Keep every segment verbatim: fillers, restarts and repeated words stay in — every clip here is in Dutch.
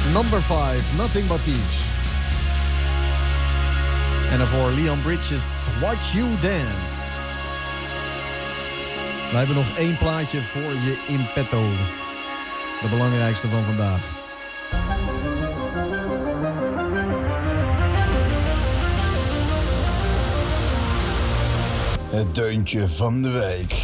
Number five, Nothing But Thieves. En daarvoor Leon Bridges, Watch You Dance. Wij hebben nog één plaatje voor je in petto. De belangrijkste van vandaag. Het deuntje van de week.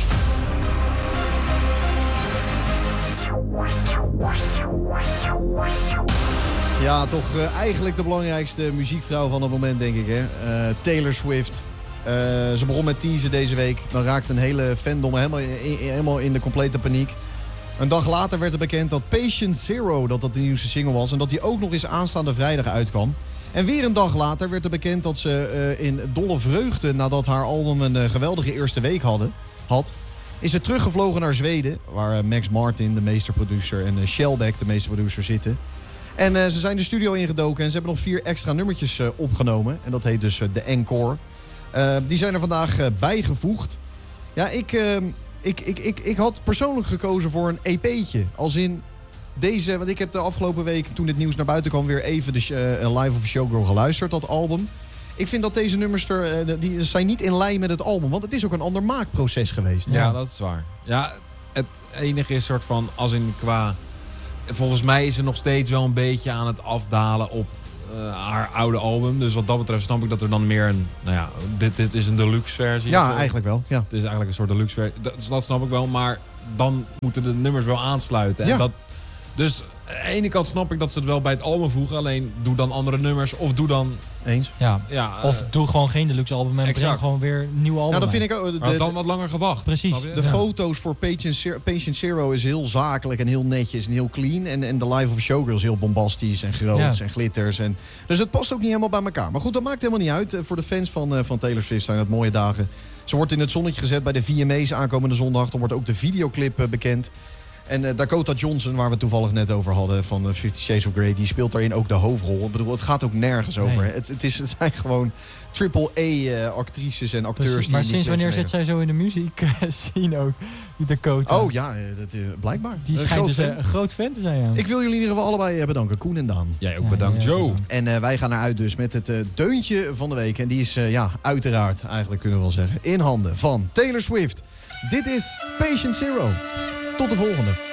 Ja, toch uh, eigenlijk de belangrijkste muziekvrouw van het moment, denk ik. Hè? Uh, Taylor Swift. Uh, ze begon met teasen deze week. Dan raakte een hele fandom helemaal in, helemaal in de complete paniek. Een dag later werd er bekend dat Patient Zero dat dat de nieuwste single was. En dat die ook nog eens aanstaande vrijdag uitkwam. En weer een dag later werd er bekend dat ze uh, in dolle vreugde, nadat haar album een uh, geweldige eerste week hadden, had, is ze teruggevlogen naar Zweden. Waar uh, Max Martin, de meesterproducer, en uh, Shellback, de meesterproducer, zitten. En uh, ze zijn de studio ingedoken en ze hebben nog vier extra nummertjes uh, opgenomen. En dat heet dus uh, de Encore. Uh, die zijn er vandaag uh, bijgevoegd. Ja, ik, uh, ik, ik, ik, ik had persoonlijk gekozen voor een E P'tje. Als in deze, want ik heb de afgelopen week, toen dit nieuws naar buiten kwam, weer even de uh, Live of a Showgirl geluisterd, dat album. Ik vind dat deze nummers er, uh, die zijn niet in lijn met het album. Want het is ook een ander maakproces geweest. Ja, ja, dat is waar. Ja, het enige is soort van, als in qua... Volgens mij is ze nog steeds wel een beetje aan het afdalen op uh, haar oude album. Dus wat dat betreft snap ik dat er dan meer een... Nou ja, dit, dit is een deluxe versie. Ja, eigenlijk wel. Ja. Het is eigenlijk een soort deluxe versie. Dat, dat snap ik wel, maar dan moeten de nummers wel aansluiten. Ja. En dat, dus aan de ene kant snap ik dat ze het wel bij het album voegen. Alleen doe dan andere nummers of doe dan... Eens. Ja. Ja, uh, of doe gewoon geen deluxe album en breng gewoon weer een nieuw album. Ja, dat vind ik ook. De, maar dan wat langer gewacht. Precies. De ja. foto's voor Patient Zero, Patient Zero is heel zakelijk en heel netjes en heel clean. En, en de Live of a Showgirl is heel bombastisch en groots ja. en glitters. En, dus het past ook niet helemaal bij elkaar. Maar goed, dat maakt helemaal niet uit. Voor de fans van, uh, van Taylor Swift zijn het mooie dagen. Ze wordt in het zonnetje gezet bij de V M A's aankomende zondag. Dan wordt ook de videoclip uh, bekend. En uh, Dakota Johnson, waar we het toevallig net over hadden, van uh, Fifty Shades of Grey, die speelt daarin ook de hoofdrol. Ik bedoel, het gaat ook nergens nee. over. Het, het, is, het zijn gewoon triple-A-actrices uh, en acteurs. Precies, die maar die sinds wanneer zit zij zo in de muziek zien ook, die Dakota? Oh ja, dat, uh, blijkbaar. Die uh, schijnt dus uh, een groot fan te zijn. Ja. Ik wil jullie in ieder geval allebei bedanken, Koen en Daan. Jij ook bedankt, ja, ja, Joe. En uh, wij gaan eruit dus met het uh, deuntje van de week. En die is, uh, ja, uiteraard, eigenlijk kunnen we wel zeggen, in handen van Taylor Swift. Dit is Patient Zero. Tot de volgende.